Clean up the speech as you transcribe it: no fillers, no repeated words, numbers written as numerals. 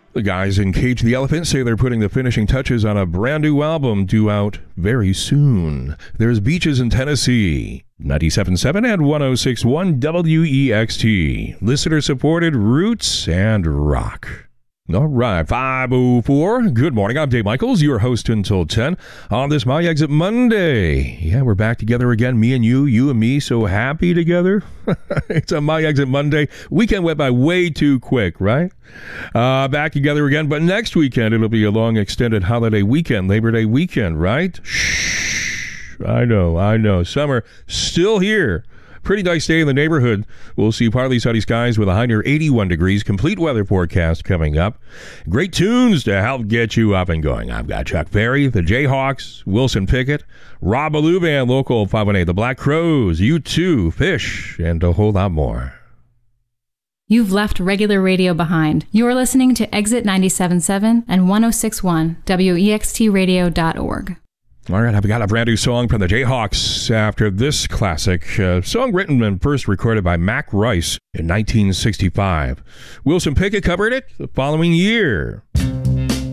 The guys in Cage the Elephant say they're putting the finishing touches on a brand new album due out very soon. There's Beaches in Tennessee. 97.7 and 106.1 WEXT. Listener-supported roots and rock. All right, 5:04. Good morning. I'm Dave Michaels, your host until 10 on this My Exit Monday. Yeah, we're back together again, me and you and me, so happy together. It's a My Exit Monday. Weekend went by way too quick, right? Back together again, but next weekend it'll be a long extended holiday weekend, Labor Day weekend, right? Shh, I know. Summer still here. Pretty nice day in the neighborhood. We'll see partly sunny skies with a high near 81 degrees. Complete weather forecast coming up. Great tunes to help get you up and going. I've got Chuck Berry, the Jayhawks, Wilson Pickett, Rob Ballou Band, Local 518, the Black Crowes, U2, Fish, and a whole lot more. You've left regular radio behind. You're listening to Exit 97.7 and 106.1 WEXTradio.org. All right, I've got a brand new song from the Jayhawks after this classic. Song written and first recorded by Mac Rice in 1965. Wilson Pickett covered it the following year.